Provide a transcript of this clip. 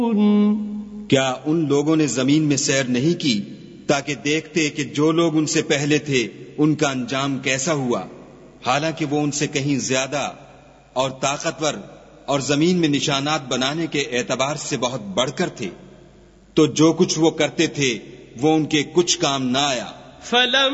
क्या उन लोगों ने जमीन में सैर नहीं की ताकि देखते कि जो लोग उनसे पहले थे उनका अंजाम कैसा हुआ, हालांकि वो उनसे कहीं ज्यादा और ताकतवर और जमीन में निशानात बनाने के एतबार से बहुत बढ़कर थे। तो जो कुछ वो करते थे वो उनके कुछ काम ना आया।